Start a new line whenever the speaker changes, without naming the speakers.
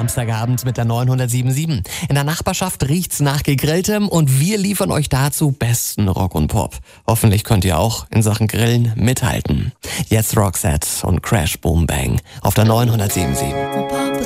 Samstagabend mit der 907.7. In der Nachbarschaft riecht's nach Gegrilltem und wir liefern euch dazu besten Rock und Pop. Hoffentlich könnt ihr auch in Sachen Grillen mithalten. Jetzt Roxette und Crash Boom Bang auf der 907.7.